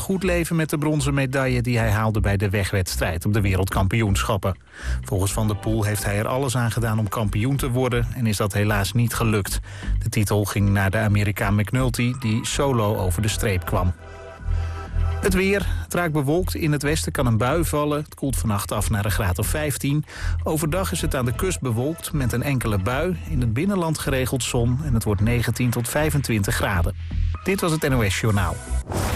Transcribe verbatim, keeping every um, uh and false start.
goed leven met de bronzen medaille die hij haalde bij de wegwedstrijd op de wereldkampioenschappen. Volgens Van der Poel heeft hij er alles aan gedaan om kampioen te worden en is dat helaas niet gelukt. De titel ging naar de Amerikaan McNulty die solo over de streep kwam. Het weer. Het raakt bewolkt. In het westen kan een bui vallen. Het koelt vannacht af naar een graad of vijftien. Overdag is het aan de kust bewolkt met een enkele bui. In het binnenland geregeld zon en het wordt negentien tot vijfentwintig graden. Dit was het N O S Journaal.